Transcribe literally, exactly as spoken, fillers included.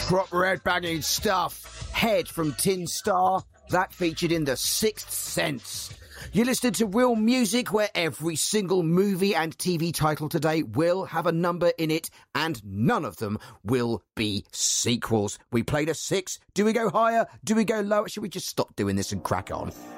Proper headbanging stuff. Head from Tin Star. That featured in The Sixth Sense. You're listening to Real Music, where every single movie and T V title today will have a number in it, and none of them will be sequels. We played a six. Do we go higher? Do we go lower? Should we just stop doing this and crack on?